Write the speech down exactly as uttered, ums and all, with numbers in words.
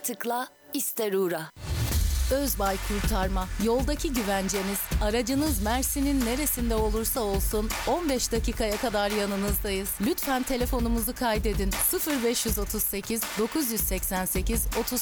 tıkla, ister uğra. Özbay Kurtarma, yoldaki güvenceniz. Aracınız Mersin'in neresinde olursa olsun on beş dakikaya kadar yanınızdayız. Lütfen telefonumuzu kaydedin. sıfır beş otuz sekiz dokuz seksen sekiz otuz